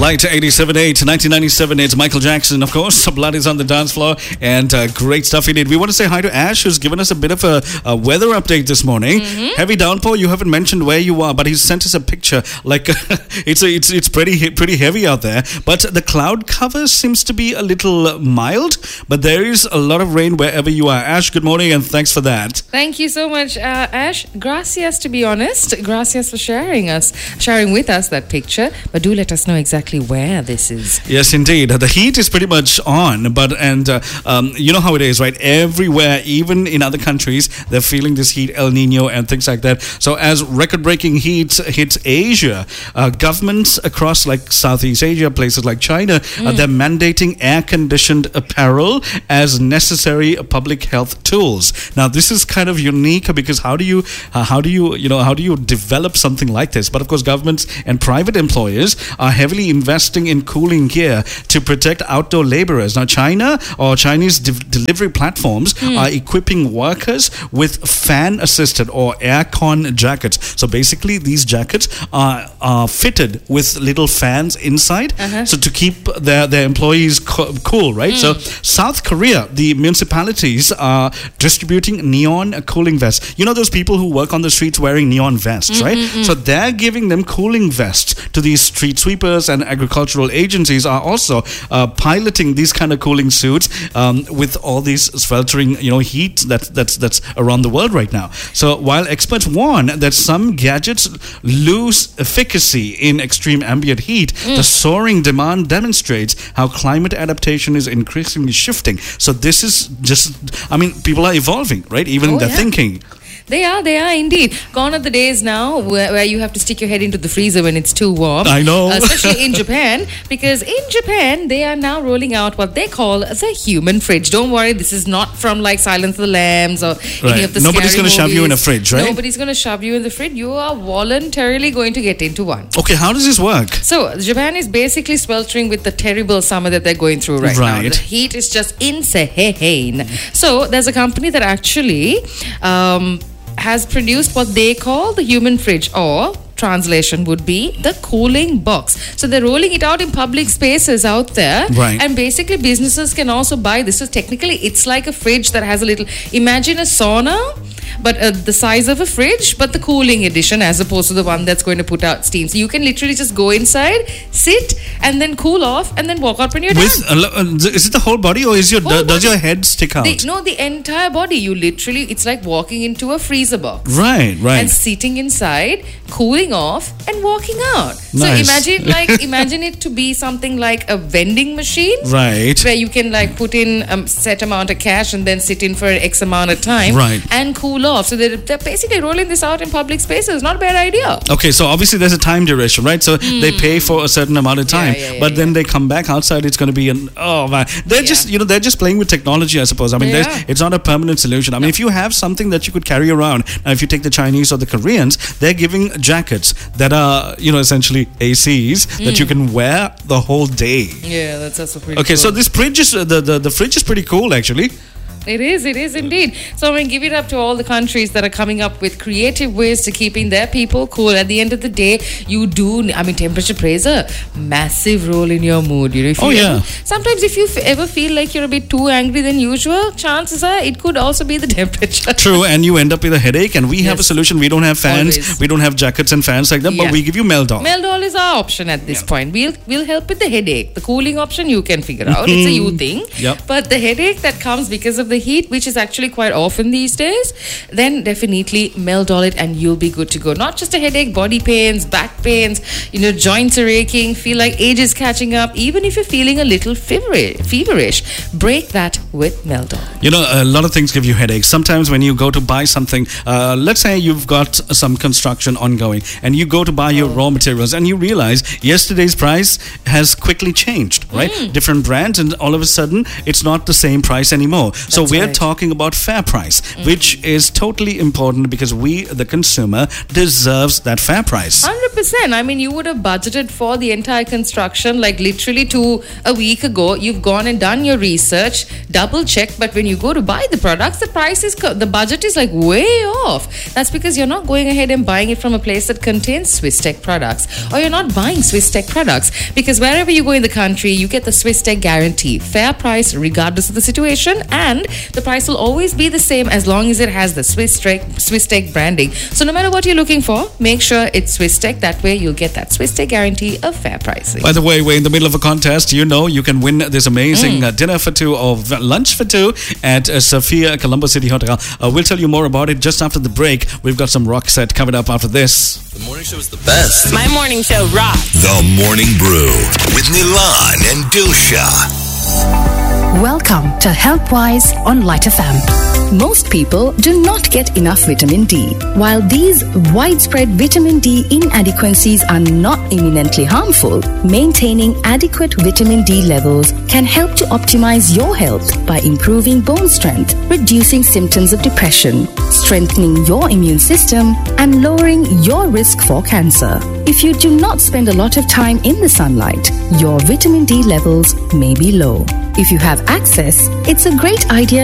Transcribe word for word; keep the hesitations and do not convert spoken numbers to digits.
Light eighty-seven point eight, nineteen ninety-seven, it's Michael Jackson, of course. Blood is on the dance floor, and uh, great stuff indeed. We want to say hi to Ash, who's given us a bit of a, a weather update this morning. Mm-hmm. Heavy downpour. You haven't mentioned where you are, but he's sent us a picture. Like it's a, it's it's pretty pretty heavy out there. But the cloud cover seems to be a little mild, but there is a lot of rain wherever you are. Ash, good morning, and thanks for that. Thank you so much, uh, Ash. Gracias, to be honest. Gracias for sharing us, sharing with us that picture. But do let us know exactly where this is. Yes, indeed. The heat is pretty much on, but and uh, um, you know how it is, right? Everywhere, even in other countries, they're feeling this heat, El Nino and things like that. So as record-breaking heat hits Asia, uh, governments across like Southeast Asia, places like China, mm. uh, they're mandating air-conditioned apparel as necessary public health tools. Now, this is kind of unique because how do you, uh, how do you, you know, how do you develop something like this? But of course, governments and private employers are heavily investing in cooling gear to protect outdoor laborers. Now, China or Chinese de- delivery platforms mm. are equipping workers with fan-assisted or air-con jackets. So basically, these jackets are, are fitted with little fans inside, uh-huh. so to keep their, their employees co- cool, right? Mm. So South Korea, the municipalities are distributing neon cooling vests. You know those people who work on the streets wearing neon vests, mm-hmm, right? Mm-hmm. So they're giving them cooling vests to these street sweepers, and agricultural agencies are also uh, piloting these kind of cooling suits um, with all these sweltering, you know, heat that, that's that's around the world right now. So while experts warn that some gadgets lose efficacy in extreme ambient heat, mm. the soaring demand demonstrates how climate adaptation is increasingly shifting. So this is just, I mean, people are evolving, right? Even oh, their yeah. thinking. They are, they are indeed. Gone are the days now where, where you have to stick your head into the freezer when it's too warm. I know. Uh, especially in Japan, because in Japan, they are now rolling out what they call the human fridge. Don't worry, this is not from like Silence of the Lambs or right. any of the Nobody's going to shove you in a fridge, right? Nobody's going to shove you in the fridge. You are voluntarily going to get into one. Okay, how does this work? So, Japan is basically sweltering with the terrible summer that they're going through right, right. now. The heat is just insane. So, there's a company that actually... Um, has produced what they call the human fridge, or translation would be the cooling box. So they're rolling it out in public spaces out there, right. and basically businesses can also buy this. So technically it's like a fridge that has a little, imagine a sauna, but uh, the size of a fridge, but the cooling edition as opposed to the one that's going to put out steam. So you can literally just go inside, sit, and then cool off, and then walk out when you're With, done. Uh, is it the whole body, or is your do, does your head stick out? The, no, the entire body. You literally, it's like walking into a freezer box. Right, right. And sitting inside, cooling off, and walking out. Nice. So imagine like imagine it to be something like a vending machine, right? Where you can like put in a set amount of cash and then sit in for X amount of time, right. and cool off. So they're, they're basically rolling this out in public spaces. Not a bad idea. Okay, so obviously there's a time duration, right? So mm. they pay for a certain amount of time, yeah, yeah, yeah, but yeah. then they come back outside. It's going to be an oh man. They're yeah. just you know they're just playing with technology, I suppose. I mean, there's, it's not a permanent solution. I mean, no. if you have something that you could carry around, now if you take the Chinese or the Koreans, they're giving jackets that are you know essentially A Cs mm. that you can wear the whole day. Yeah, that's also pretty. Okay, cool. so this fridge is uh, the, the the fridge is pretty cool actually. It is, it is indeed. So I'm going to give it up to all the countries that are coming up with creative ways to keeping their people cool. At the end of the day, you do, I mean, temperature plays a massive role in your mood. You know, if oh, you yeah. Ever, sometimes if you f- ever feel like you're a bit too angry than usual, chances are it could also be the temperature. True, and you end up with a headache, and we yes. have a solution. We don't have fans, Always. we don't have jackets and fans like that, yeah. but we give you Meldol. Meldol is our option at this yeah. point. We'll, we'll help with the headache. The cooling option you can figure out. It's a you thing. Yep. But the headache that comes because of the heat, which is actually Actually, quite often these days, then definitely Meldol it and you'll be good to go. Not just a headache, body pains, back pains, you know, joints are aching, feel like age is catching up. Even if you're feeling a little feverish, feverish break that with Meldol. You know, a lot of things give you headaches. Sometimes when you go to buy something, uh, let's say you've got some construction ongoing and you go to buy your oh. raw materials and you realize yesterday's price has quickly changed, right? Mm. Different brands, and all of a sudden it's not the same price anymore. So So we're right. talking about fair price, mm-hmm. which is totally important because we, the consumer, deserves that fair price. one hundred percent. I mean, you would have budgeted for the entire construction like literally two a week ago. You've gone and done your research, double checked, but when you go to buy the products, the price is, co- the budget is like way off. That's because you're not going ahead and buying it from a place that contains Swiss Tech products, or you're not buying Swiss Tech products, because wherever you go in the country, you get the Swiss Tech guarantee. Fair price regardless of the situation, and the price will always be the same as long as it has the Swiss Tech, Swiss Tech branding. So no matter what you're looking for, make sure it's Swiss Tech. That way you'll get that Swiss Tech guarantee of fair pricing. By the way, we're in the middle of a contest. You know you can win this amazing mm. uh, dinner for two or v- lunch for two at uh, Sophia Colombo City Hotel. Uh, we'll tell you more about it just after the break. We've got some rock set coming up after this. The morning show is the best. My morning show rocks. The Morning Brew with Nilan and Dilsha. Welcome to HealthWise on Light F M. Most people do not get enough vitamin D. While these widespread vitamin D inadequacies are not eminently harmful, maintaining adequate vitamin D levels can help to optimize your health by improving bone strength, reducing symptoms of depression, strengthening your immune system, and lowering your risk for cancer. If you do not spend a lot of time in the sunlight, your vitamin D levels may be low. If you have access, it's a great idea